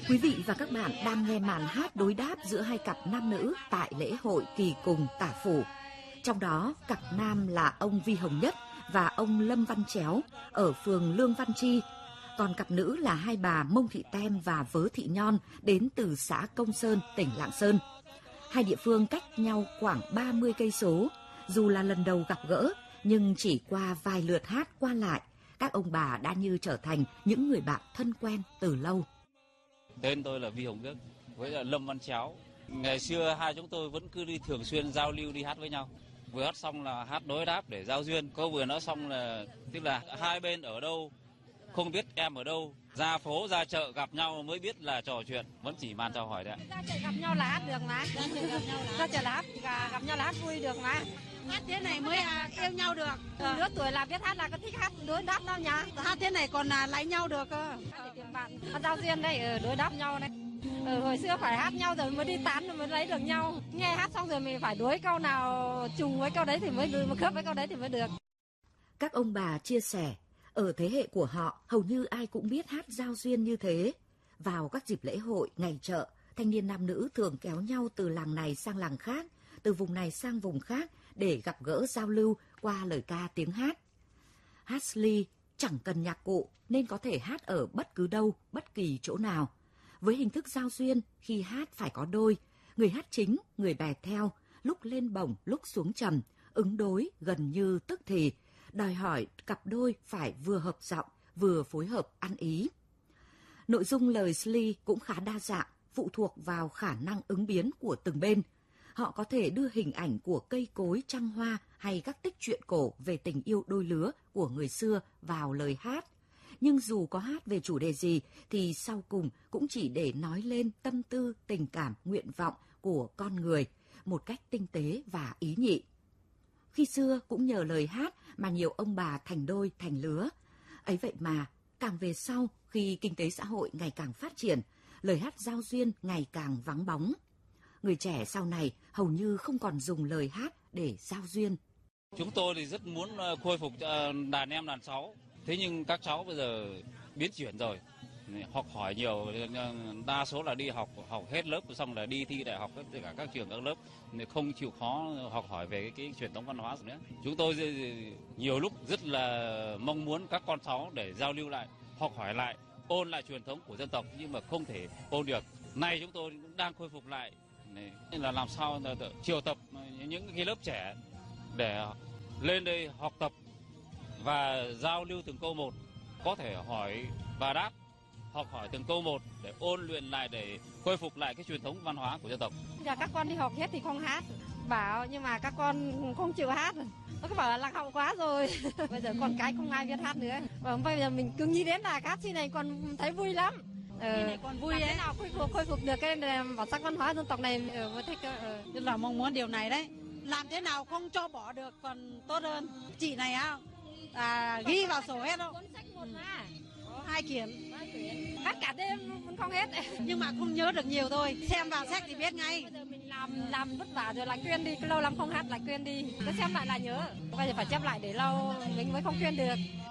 Quý vị và các bạn đang nghe màn hát đối đáp giữa hai cặp nam nữ tại lễ hội Kỳ Cùng Tả Phủ. Trong đó, cặp nam là ông Vi Hồng Nhất và ông Lâm Văn Chéo ở phường Lương Văn Chi. Còn cặp nữ là hai bà Mông Thị Tem và Vớ Thị Nhon đến từ xã Công Sơn, tỉnh Lạng Sơn. Hai địa phương cách nhau khoảng 30 cây số. Dù là lần đầu gặp gỡ, nhưng chỉ qua vài lượt hát qua lại, các ông bà đã như trở thành những người bạn thân quen từ lâu. Tên tôi là Vi Hồng Nhất với là Lâm Văn Chéo. Ngày xưa hai chúng tôi vẫn cứ đi thường xuyên giao lưu đi hát với nhau. Vừa hát xong là hát đối đáp để giao duyên. Câu vừa nói xong là tức là hai bên ở đâu không biết em ở đâu, ra phố ra chợ gặp nhau mới biết là trò chuyện, vẫn chỉ màn chào hỏi đấy ạ. Ra chợ gặp nhau là hát được mà. Ra chợ là gặp nhau là hát vui được mà. Hát thế này mới yêu nhau được. Lứa tuổi là biết hát là có thích hát đối đáp nhau nhá. Hát thế này còn lấy nhau được cơ. Để tìm bạn giao duyên đây, đối đáp nhau này. Hồi xưa phải hát nhau rồi mới đi tán rồi mới lấy được nhau. Nghe hát xong rồi mình phải đối câu nào trùng với câu đấy thì mới được, khớp với câu đấy thì mới được. Các ông bà chia sẻ, ở thế hệ của họ hầu như ai cũng biết hát giao duyên như thế. Vào các dịp lễ hội, ngày chợ, thanh niên nam nữ thường kéo nhau từ làng này sang làng khác, từ vùng này sang vùng khác để gặp gỡ giao lưu qua lời ca tiếng hát. Hát sli chẳng cần nhạc cụ nên có thể hát ở bất cứ đâu, bất kỳ chỗ nào. Với hình thức giao duyên, khi hát phải có đôi, người hát chính, người bè theo, lúc lên bổng, lúc xuống trầm, ứng đối gần như tức thì, đòi hỏi cặp đôi phải vừa hợp giọng, vừa phối hợp ăn ý. Nội dung lời sli cũng khá đa dạng, phụ thuộc vào khả năng ứng biến của từng bên. Họ có thể đưa hình ảnh của cây cối, trăng hoa hay các tích truyện cổ về tình yêu đôi lứa của người xưa vào lời hát. Nhưng dù có hát về chủ đề gì thì sau cùng cũng chỉ để nói lên tâm tư, tình cảm, nguyện vọng của con người một cách tinh tế và ý nhị. Khi xưa cũng nhờ lời hát mà nhiều ông bà thành đôi, thành lứa. Ấy vậy mà, càng về sau khi kinh tế xã hội ngày càng phát triển, lời hát giao duyên ngày càng vắng bóng. Người trẻ sau này hầu như không còn dùng lời hát để giao duyên. Chúng tôi thì rất muốn khôi phục đàn em đàn cháu. Thế nhưng các cháu bây giờ biến chuyển rồi, học hỏi nhiều, đa số là đi học hết lớp xong là đi thi đại học tất cả các trường các lớp, không chịu khó học hỏi về cái truyền thống văn hóa nữa. Chúng tôi nhiều lúc rất là mong muốn các con cháu để giao lưu lại, học hỏi lại, ôn lại truyền thống của dân tộc nhưng mà không thể ôn được. Nay chúng tôi cũng đang khôi phục lại, nên là làm sao triệu tập những cái lớp trẻ để lên đây học tập và giao lưu từng câu một, có thể hỏi và đáp, học hỏi từng câu một để ôn luyện lại, để khôi phục lại cái truyền thống văn hóa của dân tộc. Giờ các con đi học hết thì không hát, bảo nhưng mà các con không chịu hát, nó cứ bảo là lạc hậu quá rồi. Bây giờ con cái không ai biết hát nữa. Và bây giờ mình cứ nghĩ đến là hát chi này còn thấy vui lắm. Này còn vui ấy. Thế nào khôi phục được cái bản sắc văn hóa dân tộc này mới thích. Rất là mong muốn điều này đấy. Làm thế nào không cho bỏ được còn tốt hơn. Chị này ghi vào sổ hết đâu. Cuốn sách một mà. Có 2 quyển. Hát cả đêm vẫn không hết. Nhưng mà không nhớ được nhiều thôi. Xem vào sách thì biết ngay. Bây giờ mình làm vất vả rồi lại quên đi. Lâu lắm không hát lại quên đi. Cứ xem lại là nhớ. Bây giờ phải chép lại để lâu mình mới không quên được.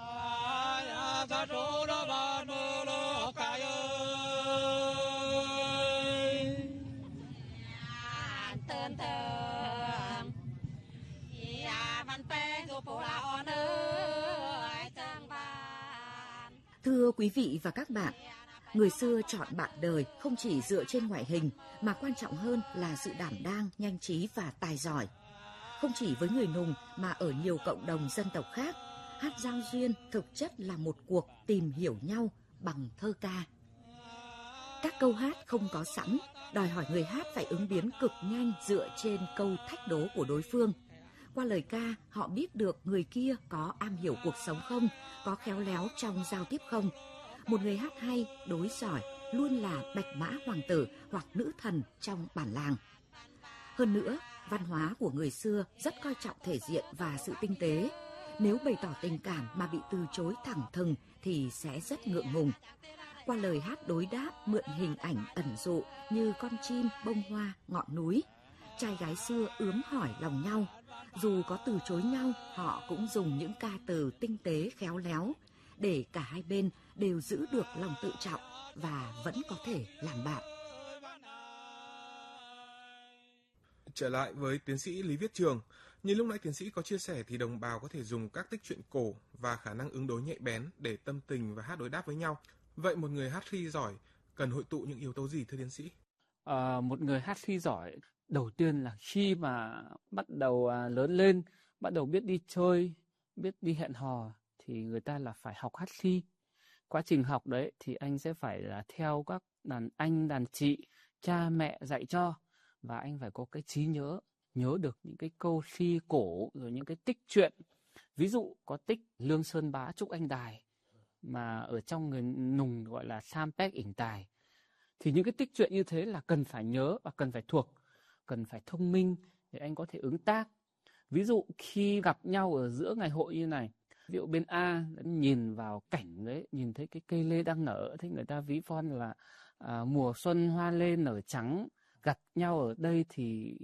Thưa quý vị và các bạn, người xưa chọn bạn đời không chỉ dựa trên ngoại hình mà quan trọng hơn là sự đảm đang, nhanh trí và tài giỏi. Không chỉ với người Nùng mà ở nhiều cộng đồng dân tộc khác, hát giao duyên thực chất là một cuộc tìm hiểu nhau bằng thơ ca. Các câu hát không có sẵn, đòi hỏi người hát phải ứng biến cực nhanh dựa trên câu thách đố của đối phương. Qua lời ca, họ biết được người kia có am hiểu cuộc sống không, có khéo léo trong giao tiếp không. Một người hát hay, đối giỏi, luôn là bạch mã hoàng tử hoặc nữ thần trong bản làng. Hơn nữa, văn hóa của người xưa rất coi trọng thể diện và sự tinh tế. Nếu bày tỏ tình cảm mà bị từ chối thẳng thừng thì sẽ rất ngượng ngùng. Qua lời hát đối đáp mượn hình ảnh ẩn dụ như con chim, bông hoa, ngọn núi. Trai gái xưa ướm hỏi lòng nhau. Dù có từ chối nhau, họ cũng dùng những ca từ tinh tế khéo léo để cả hai bên đều giữ được lòng tự trọng và vẫn có thể làm bạn. Trở lại với tiến sĩ Lý Viết Trường, như lúc nãy tiến sĩ có chia sẻ thì đồng bào có thể dùng các tích truyện cổ và khả năng ứng đối nhạy bén để tâm tình và hát đối đáp với nhau. Vậy một người hát Ri giỏi cần hội tụ những yếu tố gì thưa tiến sĩ? Một người hát Ri giỏi đầu tiên là khi mà bắt đầu lớn lên, bắt đầu biết đi chơi, biết đi hẹn hò thì người ta là phải học hát Ri. Quá trình học đấy thì anh sẽ phải là theo các đàn anh, đàn chị, cha mẹ dạy cho, và anh phải có cái trí nhớ được những cái câu Ri cổ rồi những cái tích truyện. Ví dụ có tích Lương Sơn Bá Trúc Anh Đài mà ở trong người Nùng gọi là Sam Pek ỉnh Tài. Thì những cái tích truyện như thế là cần phải nhớ và cần phải thuộc, cần phải thông minh để anh có thể ứng tác. Ví dụ khi gặp nhau ở giữa ngày hội như này, ví dụ bên A nhìn vào cảnh đấy, nhìn thấy cái cây lê đang nở, thì người ta ví von là mùa xuân hoa lê nở trắng, gặp nhau ở đây thì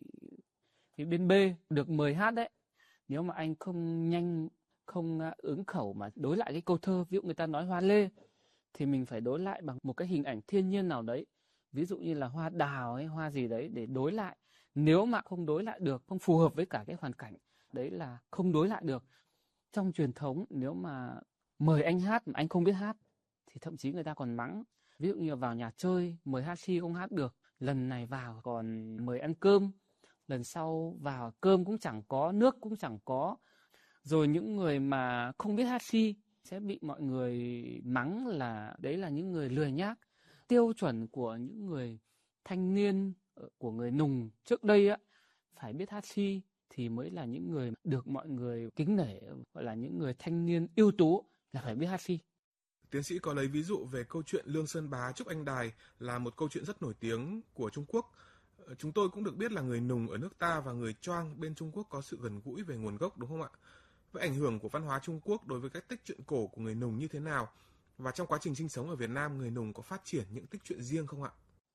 bên B được mời hát đấy. Nếu mà anh không nhanh, không ứng khẩu mà đối lại cái câu thơ, ví dụ người ta nói hoa lê, thì mình phải đối lại bằng một cái hình ảnh thiên nhiên nào đấy. Ví dụ như là hoa đào hay hoa gì đấy để đối lại. Nếu mà không đối lại được, không phù hợp với cả cái hoàn cảnh, đấy là không đối lại được. Trong truyền thống, nếu mà mời anh hát mà anh không biết hát, thì thậm chí người ta còn mắng. Ví dụ như vào nhà chơi, mời hát Ri không hát được. Lần này vào còn mời ăn cơm, lần sau vào cơm cũng chẳng có, nước cũng chẳng có. Rồi những người mà không biết hát Ri sẽ bị mọi người mắng là đấy là những người lười nhác. Tiêu chuẩn của những người thanh niên, của người Nùng trước đây á, phải biết hát Ri thì mới là những người được mọi người kính nể, gọi là những người thanh niên ưu tú, là phải biết hát Ri. Tiến sĩ có lấy ví dụ về câu chuyện Lương Sơn Bá Trúc Anh Đài là một câu chuyện rất nổi tiếng của Trung Quốc. Chúng tôi cũng được biết là người Nùng ở nước ta và người Choang bên Trung Quốc có sự gần gũi về nguồn gốc, đúng không ạ? Vậy ảnh hưởng của văn hóa Trung Quốc đối với các tích truyện cổ của người Nùng như thế nào? Và trong quá trình sinh sống ở Việt Nam, người Nùng có phát triển những tích truyện riêng không ạ?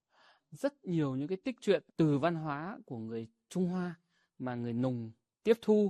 Rất nhiều những cái tích truyện từ văn hóa của người Trung Hoa mà người Nùng tiếp thu.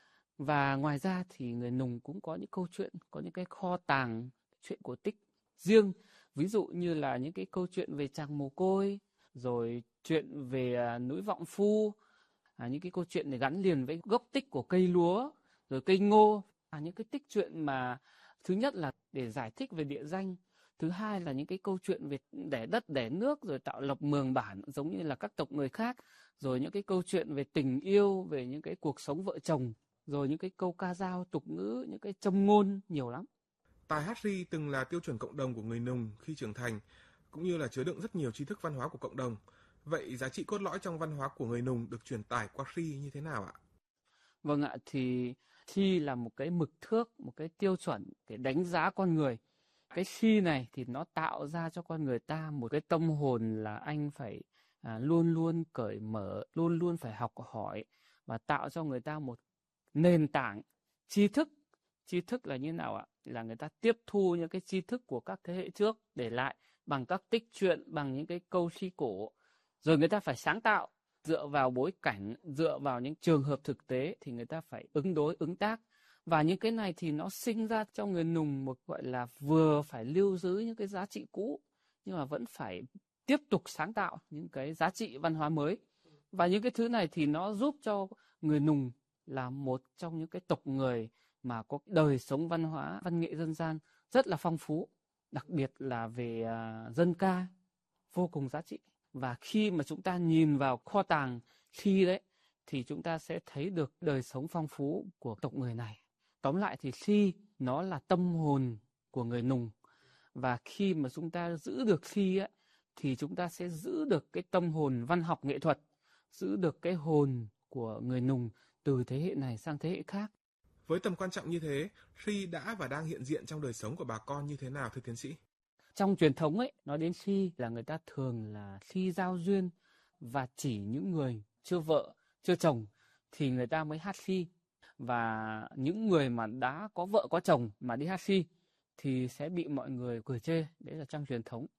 Và ngoài ra thì người Nùng cũng có những câu chuyện, có những cái kho tàng chuyện cổ tích riêng. Ví dụ như là những cái câu chuyện về chàng mồ côi, rồi chuyện về núi Vọng Phu, những cái câu chuyện này gắn liền với gốc tích của cây lúa, rồi cây ngô. Những cái tích truyện mà thứ nhất là để giải thích về địa danh, thứ hai là những cái câu chuyện về đẻ đất, đẻ nước, rồi tạo lập mường bản giống như là các tộc người khác, rồi những cái câu chuyện về tình yêu, về những cái cuộc sống vợ chồng, rồi những cái câu ca dao, tục ngữ, những cái châm ngôn, nhiều lắm. Tài hát Ri từng là tiêu chuẩn cộng đồng của người Nùng khi trưởng thành, cũng như là chứa đựng rất nhiều tri thức văn hóa của cộng đồng. Vậy giá trị cốt lõi trong văn hóa của người Nùng được truyền tải qua Ri như thế nào ạ? Vâng ạ, thì Ri là một cái mực thước, một cái tiêu chuẩn để đánh giá con người. Cái Ri này thì nó tạo ra cho con người ta một cái tâm hồn là anh phải luôn luôn cởi mở, luôn luôn phải học hỏi, và tạo cho người ta một nền tảng tri thức. Tri thức là như nào ạ? Là người ta tiếp thu những cái tri thức của các thế hệ trước để lại bằng các tích truyện, bằng những cái câu Ri cổ. Rồi người ta phải sáng tạo, dựa vào bối cảnh, dựa vào những trường hợp thực tế thì người ta phải ứng đối, ứng tác. Và những cái này thì nó sinh ra trong người Nùng một gọi là vừa phải lưu giữ những cái giá trị cũ, nhưng mà vẫn phải tiếp tục sáng tạo những cái giá trị văn hóa mới. Và những cái thứ này thì nó giúp cho người Nùng là một trong những cái tộc người mà có đời sống văn hóa, văn nghệ dân gian rất là phong phú, đặc biệt là về dân ca vô cùng giá trị. Và khi mà chúng ta nhìn vào kho tàng Ri đấy thì chúng ta sẽ thấy được đời sống phong phú của tộc người này. Tóm lại thì Ri nó là tâm hồn của người Nùng, và khi mà chúng ta giữ được Ri ấy thì chúng ta sẽ giữ được cái tâm hồn văn học nghệ thuật, giữ được cái hồn của người Nùng từ thế hệ này sang thế hệ khác. Với tầm quan trọng như thế, Ri đã và đang hiện diện trong đời sống của bà con như thế nào thưa tiến sĩ? Trong truyền thống ấy, nói đến Ri là người ta thường là Ri giao duyên, và chỉ những người chưa vợ, chưa chồng thì người ta mới hát Ri. Và những người mà đã có vợ có chồng mà đi hát Ri thì sẽ bị mọi người cười chê, đấy là trong truyền thống.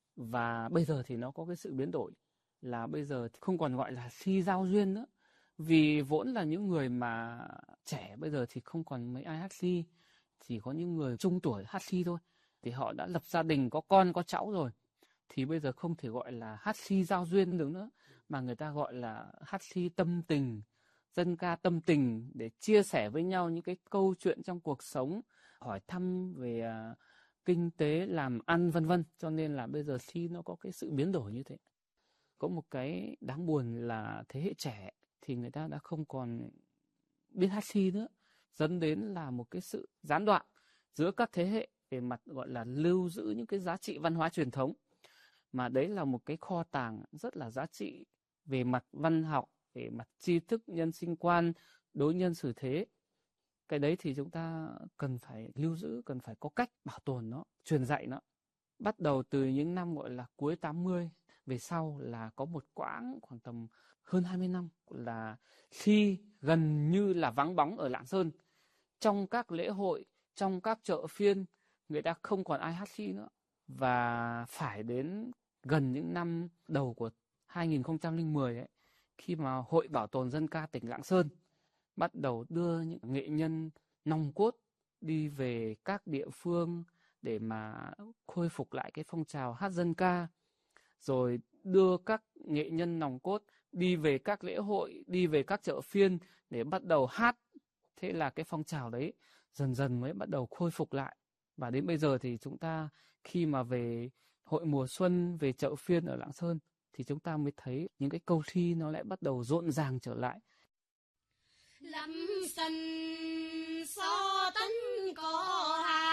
Và bây giờ thì nó có cái sự biến đổi, là bây giờ thì không còn gọi là Ri giao duyên nữa. Vì vốn là những người mà trẻ bây giờ thì không còn mấy ai hát Ri, chỉ có những người trung tuổi hát si thôi. Thì họ đã lập gia đình, có con, có cháu rồi. Thì bây giờ không thể gọi là hát si giao duyên được nữa, mà người ta gọi là hát si tâm tình, dân ca tâm tình, để chia sẻ với nhau những cái câu chuyện trong cuộc sống, hỏi thăm về kinh tế, làm ăn vân vân. Cho nên là bây giờ si nó có cái sự biến đổi như thế. Có một cái đáng buồn là thế hệ trẻ thì người ta đã không còn biết hát si nữa, dẫn đến là một cái sự gián đoạn giữa các thế hệ về mặt gọi là lưu giữ những cái giá trị văn hóa truyền thống. Mà đấy là một cái kho tàng rất là giá trị về mặt văn học, về mặt tri thức, nhân sinh quan, đối nhân xử thế. Cái đấy thì chúng ta cần phải lưu giữ, cần phải có cách bảo tồn nó, truyền dạy nó. Bắt đầu từ những năm gọi là cuối 80 về sau là có một quãng khoảng tầm hơn 20 năm là si gần như là vắng bóng ở Lạng Sơn. Trong các lễ hội, trong các chợ phiên, người ta không còn ai hát si nữa. Và phải đến gần những năm đầu của 2010 ấy, khi mà Hội Bảo tồn Dân ca tỉnh Lạng Sơn bắt đầu đưa những nghệ nhân nòng cốt đi về các địa phương để mà khôi phục lại cái phong trào hát dân ca, rồi đưa các nghệ nhân nòng cốt đi về các lễ hội, đi về các chợ phiên để bắt đầu hát. Thế là cái phong trào đấy dần dần mới bắt đầu khôi phục lại. Và đến bây giờ thì chúng ta khi mà về hội mùa xuân, về chợ phiên ở Lạng Sơn thì chúng ta mới thấy những cái câu thi nó lại bắt đầu rộn ràng trở lại. Lâm sân so tấn có hà